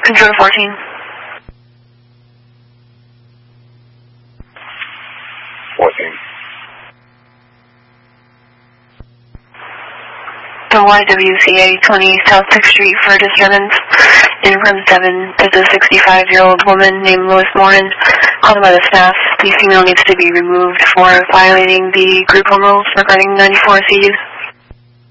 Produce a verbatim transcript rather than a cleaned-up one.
Control fourteen. fourteen. The Y W C A twenty South sixth Street for disturbance. In room seven is a sixty-five-year-old woman named Lois Morin, called by the staff. The female needs to be removed for violating the group home rules regarding ninety-four C Us.